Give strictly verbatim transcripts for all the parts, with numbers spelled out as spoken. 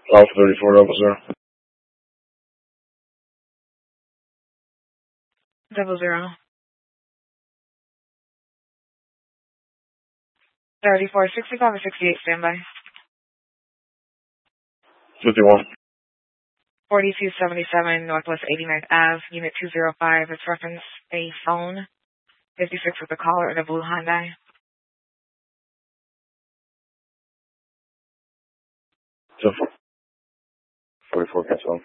Alpha thirty-four, double zero. Double zero. thirty-four sixty-five or sixty-eight, standby. fifty-one. forty-two seventy-seven Northwest eighty-ninth Avenue, Unit two oh five. It's reference a phone. fifty-six with the caller in a blue Hyundai. ten four. forty-four, cancel.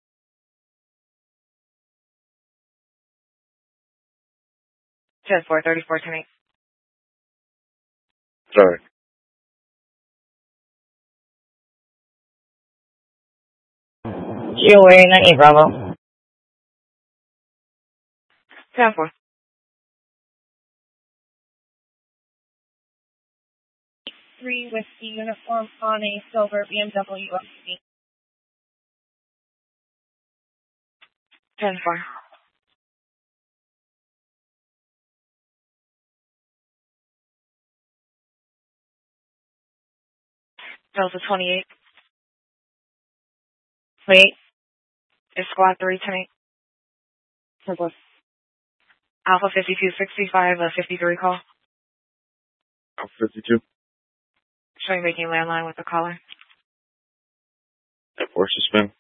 ten four, thirty-four ten eight. Sorry. Kilo nine eight Bravo. ten four. Three with the uniform on a silver B M W S U V. ten four. Delta twenty-eight. Wait. It's squad three ten eight. Purple. Alpha fifty-two sixty-five, a fifty-three call. Alpha fifty-two. Showing making landline with the caller. ten four, suspend.